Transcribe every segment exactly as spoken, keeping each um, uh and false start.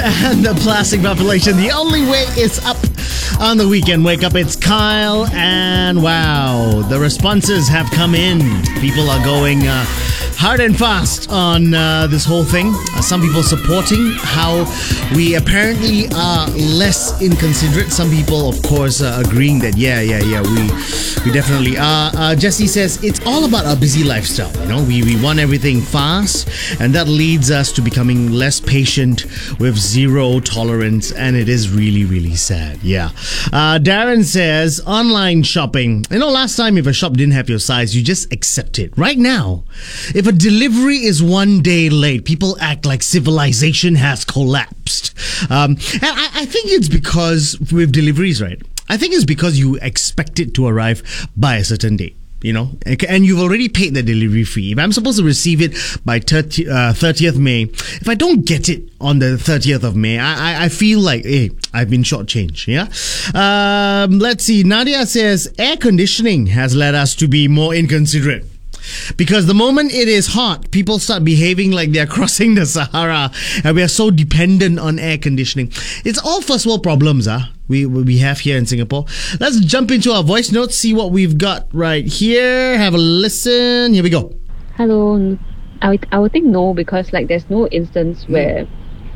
and the plastic population. The only way is up on the weekend. Wake up, it's Kyle, and wow, the responses have come in. People are going uh, hard and fast on uh, this whole thing. Uh, some people supporting how we apparently are less inconsiderate. Some people, of course, uh, agreeing that yeah, yeah, yeah, we we definitely are. Uh, Jesse says it's all about our busy lifestyle. You know, we we want everything fast, and that leads us to becoming less patient with zero tolerance, and it is really, really sad. Yeah. Uh, Darren says online shopping. You know, last time if a shop didn't have your size, you just accept it. Right now, if a delivery is one day late, people act like civilization has collapsed. Um, and I, I think it's because with deliveries, right? I think it's because you expect it to arrive by a certain date. You know, and you've already paid the delivery fee. If I'm supposed to receive it by thirtieth of May, if I don't get it on the thirtieth of May, I, I, I feel like, hey, I've been shortchanged. Yeah. Um, let's see. Nadia says air conditioning has led us to be more inconsiderate. Because the moment it is hot, people start behaving like they're crossing the Sahara, and we are so dependent on air conditioning. It's all first world problems, huh? We we have here in Singapore. Let's jump into our voice notes, see what we've got right here. Have a listen. Here we go. Hello. I would, I would think no, because like there's no instance where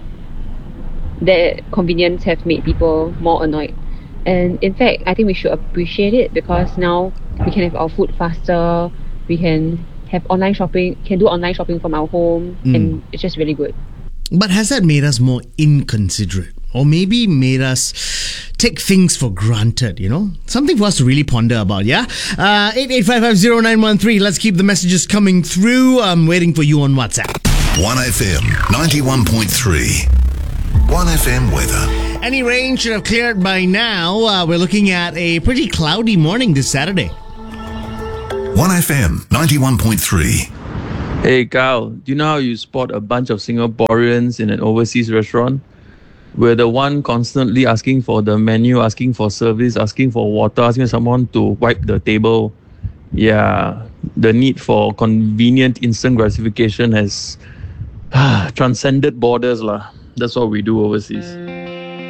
the convenience have made people more annoyed. And in fact, I think we should appreciate it, because now we can have our food faster. We can have online shopping, can do online shopping from our home, mm. and it's just really good. But has that made us more inconsiderate? Or maybe made us take things for granted, you know? Something for us to really ponder about, yeah? Uh, eight eight five five zero nine one three. Let's keep the messages coming through. I'm waiting for you on WhatsApp. one F M ninety-one point three. one F M weather. Any rain should have cleared by now. Uh, we're looking at a pretty cloudy morning this Saturday. one F M ninety-one point three. Hey Kyle, do you know how you spot a bunch of Singaporeans in an overseas restaurant? We're the one constantly asking for the menu, asking for service, asking for water, asking someone to wipe the table. Yeah, the need for convenient instant gratification has ah, transcended borders lah. That's what we do overseas.